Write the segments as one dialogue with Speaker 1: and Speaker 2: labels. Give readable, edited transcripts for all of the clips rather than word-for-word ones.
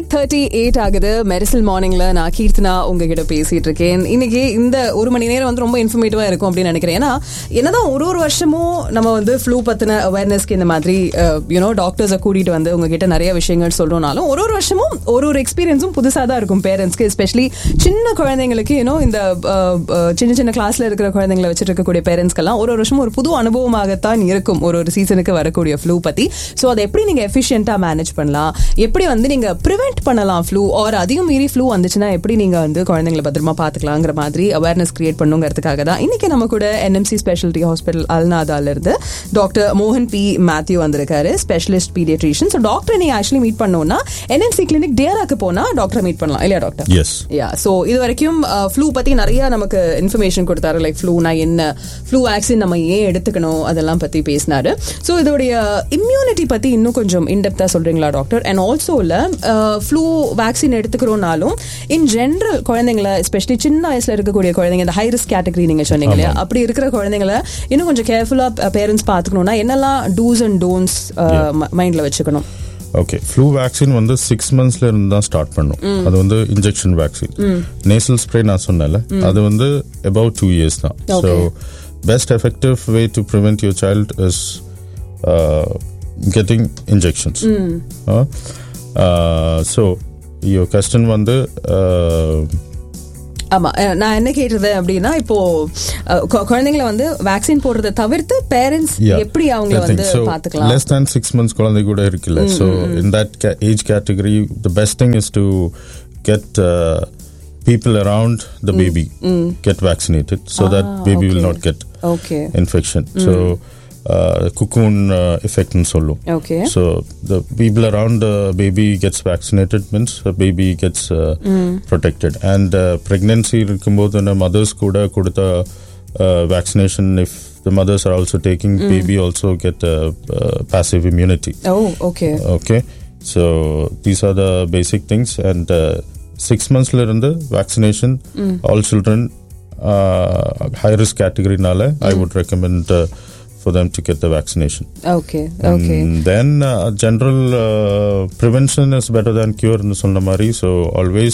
Speaker 1: 8:38 ஆகுது. மெரிசல் மார்னிங்ல நான் கீர்த்தனா உங்ககிட்ட பேசிட்டு இருக்கேன். இன்னைக்கு இந்த ஒரு மணி நேரம் வந்து ரொம்ப இன்ஃபர்மேட்டிவா இருக்கும் அப்படின்னு நினைக்கிறேன். ஏன்னா என்னதான் ஒரு வருஷமும் நம்ம வந்து ஃப்ளூ பத்தின அவேர்னஸ்க்கு இந்த மாதிரி டாக்டர்ஸை கூட்டிட்டு வந்து உங்ககிட்ட நிறைய விஷயங்கள் சொல்றோம்னாலும் ஒரு வருஷமும் ஒரு எக்ஸ்பீரியன்ஸும் புதுசா தான் இருக்கும் பேரண்ட்ஸ்க்கு. எஸ்பெஷலி சின்ன குழந்தைங்களுக்கு இந்த சின்ன கிளாஸ்ல இருக்கிற குழந்தைங்களை வச்சுட்டு இருக்கக்கூடிய பேரண்ட்ஸ்க்கெல்லாம் ஒரு வருஷமும் ஒரு புது அனுபவமாகத்தான் இருக்கும் ஒரு சீசனுக்கு வரக்கூடிய ஃப்ளூ பத்தி. ஸோ அதை எப்படி நீங்க எஃபிஷியன்ட்டா மேனேஜ் பண்ணலாம், எப்படி வந்து நீங்க ப்ரிவென்ட் பண்ணலாம் ஃப்ளூ, ஆர் அதிகம் மீறி ஃப்ளூ வந்துச்சுன்னா எப்படி நீங்க வந்து குழந்தைங்களை பத்திரமா பாத்துக்கலாங்கிற மாதிரி அவேர்னஸ் கிரியேட் பண்ணுங்கிறதுக்காக தான் இன்னைக்கு நம்ம கூட NMC ஸ்பெஷாலிட்டி ஹாஸ்பிட்டல் அல்நாதால இருந்து டாக்டர் மோகன் பி மேத்யூ வந்திருக்காரு, ஸ்பெஷலிஸ்ட் பீடியாட்ரிஷியன். ஸோ டாக்டர் நீங்க ஆக்சுவலி மீட் பண்ணோம்னா NMC கிளினிக் டேராக்கு போனா டாக்டர் மீட் பண்ணலாம் இல்லையா டாக்டர்?
Speaker 2: எஸ்.
Speaker 1: யா. ஸோ இது வரைக்கும் ஃப்ளூ பத்தி நிறைய நமக்கு இன்ஃபர்மேஷன் கொடுத்தாரு. லைக் ஃப்ளூனா என்ன, ஃப்ளூ வேக்சின் நம்ம ஏன் எடுத்துக்கணும், அதெல்லாம் பத்தி பேசினாரு. ஸோ இதோடைய இம்யூனிட்டி பத்தி இன்னும் கொஞ்சம் இன்டெப்தா சொல்றீங்களா doctor? And also flu vaccine எடுத்துக்கிறோம்னாலும் in general குழந்தைங்களை, எஸ்பெஷலி சின்ன வயசுல இருக்கக்கூடிய குழந்தைங்க, இந்த ஹை ரிஸ்க் கேட்டகரி நீங்க சொன்னீங்க இல்லையா, அப்படி இருக்கிற குழந்தைங்களை இன்னும் கொஞ்சம் கேர்ஃபுல்லா பேரண்ட்ஸ் பாத்துக்கணும்னா என்னெல்லாம் டூஸ் அண்ட் டோன்ட்ஸ் மைண்ட்ல வச்சுக்கணும்?
Speaker 2: ஓகே, ஃப்ளூ வேக்சின் வந்து 6 monthsல இருந்து தான் ஸ்டார்ட் பண்ணும். அது வந்து இன்ஜெக்ஷன் வேக்சின். நேசல் ஸ்ப்ரே நான் சொன்னேன்ல, அது வந்து about 2 years தான். So best effective way to prevent your child is getting injections. So your question வந்து
Speaker 1: ஆமா, நான் என்ன கேட்டது அப்படின்னா, இப்போ குழந்தைங்களை வந்து வேக்சின் போடுறதை தவிர்த்து பேரண்ட்ஸ் எப்படி அவங்களை வந்து பாத்துக்கலாம்?
Speaker 2: less than 6 months குழந்தை கூட இருக்குல்ல, so in that age category the best thing is to get people around the baby get vaccinated so that baby will not get infection. So cocoon effect and solo.
Speaker 1: Okay.
Speaker 2: So the people around the baby gets vaccinated means the baby gets protected. And pregnancy irukkumbodhu the mothers kuda kodutha vaccination, if the mothers are also taking, baby also get passive immunity.
Speaker 1: Oh, okay.
Speaker 2: Okay. So these are the basic things. And 6 months la irundhu vaccination all children high risk category nala I would recommend for them to get the vaccination.
Speaker 1: Okay.
Speaker 2: And then general prevention is better than cure in sonna mari. So always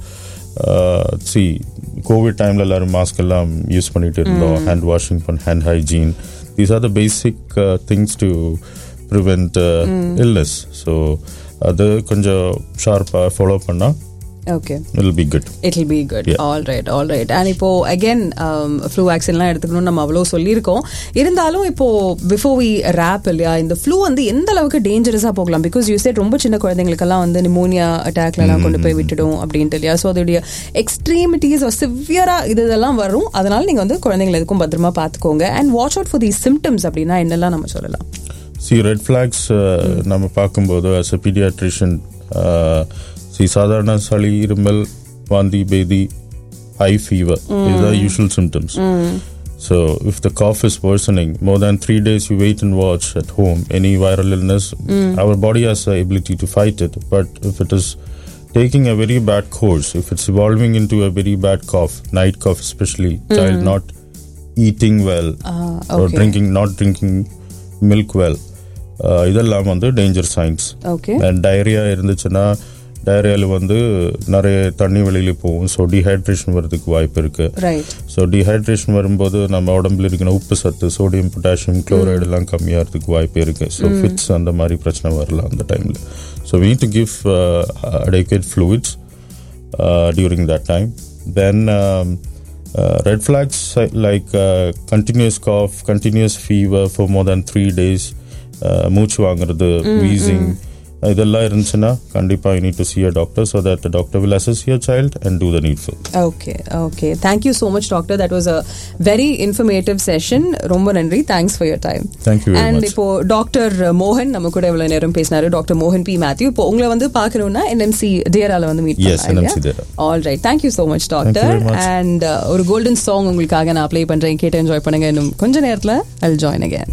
Speaker 2: see covid time la ellarum mask ellam use pannite irundom, hand washing, hand hygiene. These are the basic things to prevent illness. So adu konja sharp follow panna
Speaker 1: okay,
Speaker 2: it'll be good.
Speaker 1: Yeah. all right. And இப்போ again flu vaccine எடுத்துக்கணும் நம்ம அவ்வளோ சொல்லியிருக்கோம். இருந்தாலும் இப்போ before we wrap இல்லையா, இந்த flu வந்து எந்த அளவுக்கு டேஞ்சரஸா போகலாம்? பிகாஸ் யூ said ரொம்ப சின்ன குழந்தைங்களுக்கெல்லாம் வந்து நிமோனியா அட்டாக்லாம் கொண்டு போய் விட்டுடும் அப்படின்ட்டு இல்லையா. ஸோ அதோடைய எக்ஸ்ட்ரீமிட்டிஸ் சிவியரா இதெல்லாம் வரும். அதனால நீங்க வந்து குழந்தைங்களை எதுக்கும் பத்திரமா பார்த்துக்கோங்க. And watch out for the symptoms அப்படின்னா என்னெல்லாம் நம்ம சொல்லலாம்?
Speaker 2: See, red flags நம்ம பார்க்கும்போது as a pediatrician, சாதாரண சளி, இருமல், வாந்தி, பேதி, high fever, these are usual symptoms. So if the cough is worsening more than 3 days, you wait and watch at home. Any viral illness, our body has the ability to fight it, but if it is taking a very bad course, if it's evolving into a very bad cough, night cough especially, child not eating well, or not drinking milk well, இதெல்லாம் வந்து danger science. And diarrhoea இருந்துச்சுன்னா டயரியாவில் வந்து நிறைய தண்ணி வெளியில போகும். So dehydration வரதுக்கு வாய்ப்பு இருக்கு. ஸோ டீஹைட்ரேஷன் வரும்போது நம்ம உடம்புல இருக்கிற உப்பு சத்து, சோடியம், பொட்டாசியம், குளோரைடு எல்லாம் கம்மியாகிறதுக்கு வாய்ப்பு இருக்கு. ஸோ ஃபிட்ஸ் அந்த மாதிரி பிரச்சனை வரலாம் அந்த டைம்ல. So we need to give adequate fluids during that time. Then red flags like continuous cough, continuous fever for more than 3 days, மூச்சு வாங்குறது, wheezing, இதெல்லாம் இருந்துச்சுன்னா கண்டிப்பா you need to see a doctor so that the doctor will assess your child and do the needful.
Speaker 1: Okay. Thank you so much, doctor. That was a very informative session. ரொம்ப நன்றி. Thanks for your time.
Speaker 2: Thank you very much.
Speaker 1: And இப்போ doctor மோகன் நம்ம கூட இவ்வளவு நேரம் பேசினாரு. Doctor மோகன் பி மேத்யூ. இப்போ உங்களை வந்து பார்க்கணும்னா NMC டேரால வந்து மீட் பண்ணலாம்.
Speaker 2: Yes, NMC Dera.
Speaker 1: All right. Thank you so much, doctor. And ஒரு golden song உங்களுக்காக நான் ப்ளே பண்றேன். கேட்டு என்ஜாய் பண்ணுங்க. இன்னும் கொஞ்ச நேரத்துல I'll join again.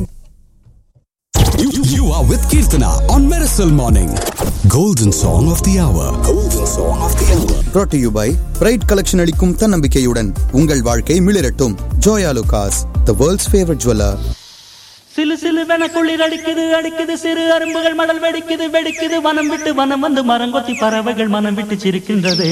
Speaker 3: You are with Kirtana on Miracle Morning. Golden Song of the Hour.
Speaker 4: Brought to you by Pride Collection அளிக்கும் தன்னம்பிக்கையுடன் உங்கள் வாழ்க்கை மிளிரட்டும். Joya Lucas, the world's favorite jeweler.
Speaker 5: சிலு சிலுவென குளிர் அடிக்குது அடிக்குது, சிறு அரும்புகள் மடல் வெடிக்குது வெடிக்குது, வனம் விட்டு வனம் வந்து மரங்கொத்தி பறவைகள் மனம் விட்டு சிரிக்கின்றது.